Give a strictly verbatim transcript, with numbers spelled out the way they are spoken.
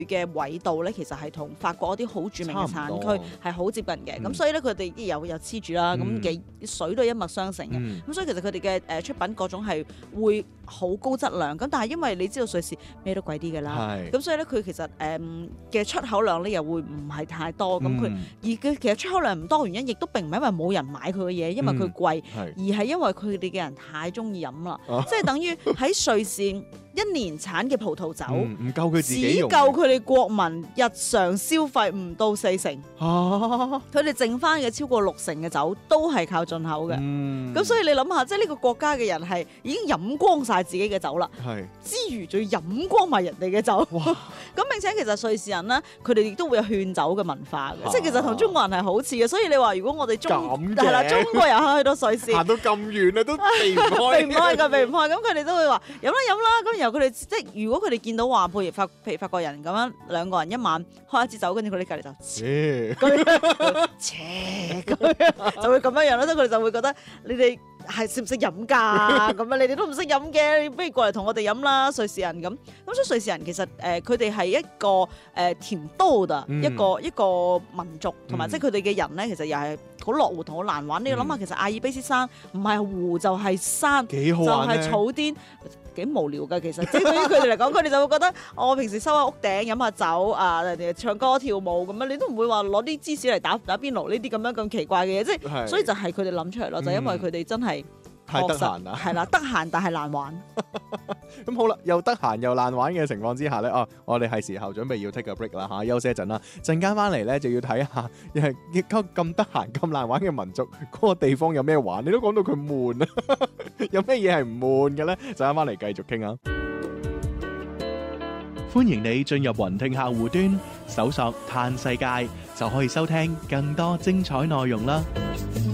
嘅緯度咧，其實係同法國一啲好著名嘅產區係好接近嘅。咁、嗯、所以咧，佢哋啲有有黐住啦，咁嘅、嗯、水都係一脈相承嘅。咁、嗯、所以其實佢哋嘅誒出品各種係會好高質量。咁但係因為你知道瑞士咩都貴啲㗎啦，咁所以咧佢其實誒嘅出口量咧又會唔係太多。咁佢、嗯、而佢其實出口量唔多原因，亦都並唔係因為冇人買佢嘅嘢，因為佢貴，嗯、而係因為佢哋嘅人太中意飲啦，啊、即係等於喺瑞士。一年產嘅葡萄酒唔、 嗯、夠佢自己用， 只夠佢哋國民日常消費唔到四成。佢哋、啊、剩翻嘅超過六成嘅酒都係靠進口嘅。咁、嗯、所以你諗下，即係呢個國家嘅人係已經飲光晒自己嘅酒啦，是之餘仲要飲光埋人哋嘅酒。咁哇並且其實瑞士人咧，佢哋亦都會有勸酒嘅文化嘅，啊、即係其實同中國人係好似嘅。所以你話如果我哋中係啦，中國人去到瑞士行到咁遠啊，都避唔開， 避唔開㗎，避唔開。咁佢哋都會話飲啦飲啦咁。然後佢哋即係如果佢哋見到話，譬如法譬如法國人咁樣兩個人一晚開一支酒，跟住佢哋隔離就切，切咁樣就會咁樣樣咯。即係佢哋就會覺得你哋係識唔識飲㗎？咁啊，你哋都唔識飲嘅，你不如過嚟同我哋飲啦，瑞士人咁。咁所以瑞士人其實誒佢哋係一個誒、呃、甜刀嘅、嗯、一個一個民族，同埋即係佢哋嘅人咧，其實又係好落戶同好難玩。嗯、你要諗下，其實阿爾卑斯山唔係湖就係山， 幾好玩就係草甸。幾無聊㗎，其實即係對於佢哋嚟講，佢哋就會覺得我平時收下屋頂飲下酒啊，人哋唱歌跳舞咁樣，你都唔會話攞啲芝士嚟打打邊爐呢啲咁樣咁奇怪嘅嘢，即係所以就係佢哋諗出嚟咯，嗯、就因為佢哋真係太得閒啦， 係啦，得閒但係難玩。 咁好啦，又得閒又難玩嘅情況之下咧，哦、啊，我哋係時候準備要 take a break 啦嚇，休息一陣啦，陣間翻嚟咧就要睇下，誒咁得閒咁難玩嘅民族，嗰、嗰個地方有咩玩？你都講到佢悶啊，有咩嘢係唔悶嘅咧？陣間翻嚟繼續傾啊！歡迎你進入雲聽客戶端，搜索嘆世界就可以收聽更多精彩內容啦〜